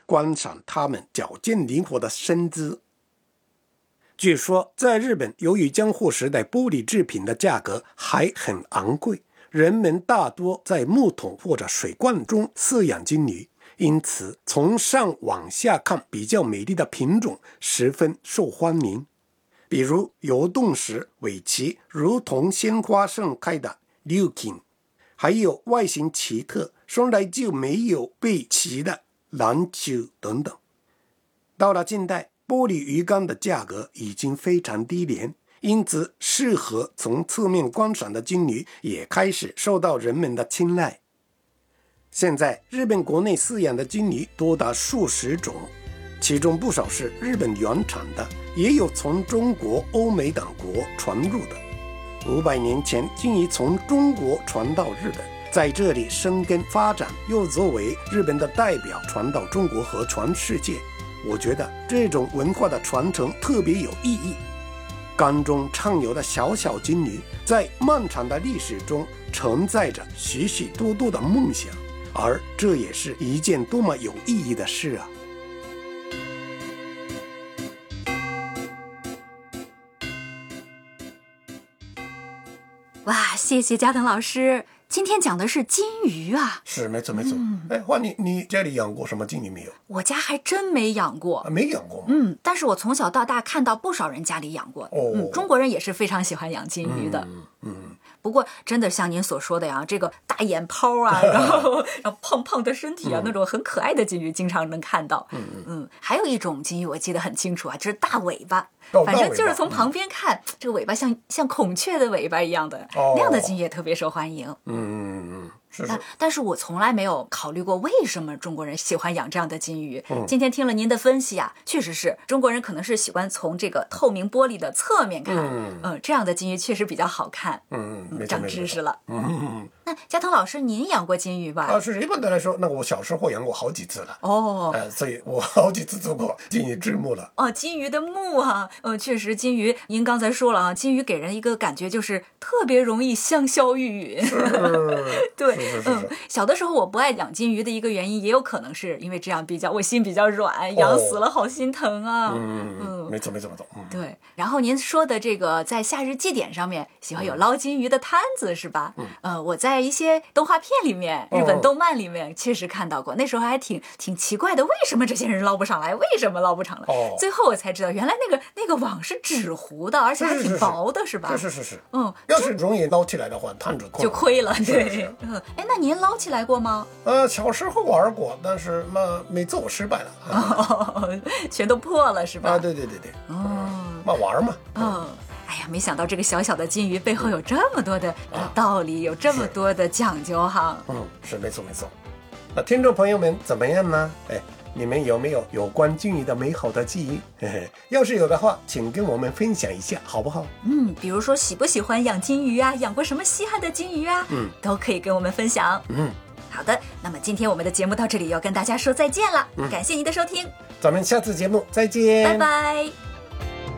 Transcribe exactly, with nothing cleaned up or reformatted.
观赏它们矫健灵活的身姿。据说在日本，由于江户时代玻璃制品的价格还很昂贵，人们大多在木桶或者水罐中饲养金鱼，因此从上往下看比较美丽的品种十分受欢迎。比如游动时尾鳍如同鲜花盛开的琉金，还有外形奇特生来就没有背鳍的蓝鸠等等。到了近代，玻璃鱼缸的价格已经非常低廉，因此适合从侧面观赏的金鱼也开始受到人们的青睐。现在日本国内饲养的金鱼多达数十种，其中不少是日本原产的，也有从中国、欧美等国传入的。五百年前，金鱼从中国传到日本，在这里生根发展，又作为日本的代表传到中国和全世界。我觉得这种文化的传承特别有意义。缸中畅游的小小金鱼，在漫长的历史中承载着许许多多的梦想，而这也是一件多么有意义的事啊！ 哇，谢谢加藤老师，今天讲的是金鱼啊。 是，没错没错。嗯、哎，花你你家里养过什么金鱼没有？ 我家还真没养过。 啊、没养过吗？ 嗯，但是我从小到大看到不少人家里养过。 哦， 嗯，中国人也是非常喜欢养金鱼的。 嗯嗯。 不过真的像您所说的呀，这个大眼泡啊，然后然后胖胖的身体啊，嗯、那种很可爱的金鱼经常能看到。嗯嗯。还有一种金鱼我记得很清楚啊，就是大尾巴。 哦、 反正就是从旁边看，嗯、这个尾巴像像孔雀的尾巴一样的，哦、那样的金鱼也特别受欢迎。 嗯嗯嗯。是是， 但但是我从来没有考虑过为什么中国人喜欢养这样的金鱼。 嗯、 今天听了您的分析啊，确实是中国人可能是喜欢从这个透明玻璃的侧面看，嗯、呃，这样的金鱼确实比较好看。 嗯嗯， 长知识了。 嗯嗯嗯。 那加藤老师，您养过金鱼吧？ 啊，是一般的来说，那我小时候养过好几次了。 哦， 呃，所以我好几次做过金鱼之墓了。 哦，金鱼的墓啊，呃，确实，金鱼您刚才说了啊，金鱼给人一个感觉就是特别容易香消玉殒。对， 是是是是嗯。小的时候我不爱养金鱼的一个原因，也有可能是因为这样比较我心比较软，养死了好心疼啊。 嗯嗯，没错没错没错。嗯， 对。然后您说的这个在夏日祭典上面喜欢有捞金鱼的摊子是吧？ 嗯， 呃，我在一些动画片里面、日本动漫里面确实看到过，那时候还挺挺奇怪的，为什么这些人捞不上来？为什么捞不上来？ 哦， 最后我才知道，原来那个那个网是纸糊的，而且还挺薄的，是吧？ 是是是是。 嗯， 要是容易捞起来的话，摊子就亏了。 对， 嗯，哎，那您捞起来过吗？ 呃，小时候玩过，但是嘛，每次我失败了， 哦，全都破了是吧？ 啊，对对对对， 哦， 嘛玩嘛， 嗯。哎呀，没想到这个小小的金鱼背后有这么多的道理，有这么多的讲究哈。 嗯，是没错没错。那听众朋友们怎么样呢？哎，你们有没有有关金鱼的美好的记忆？嘿嘿，要是有的话，请跟我们分享一下，好不好？ 嗯，比如说喜不喜欢养金鱼啊，养过什么稀罕的金鱼啊， 嗯， 都可以跟我们分享。 嗯， 好的，那么今天我们的节目到这里要跟大家说再见了，嗯、感谢您的收听， 咱们下次节目再见， 拜拜。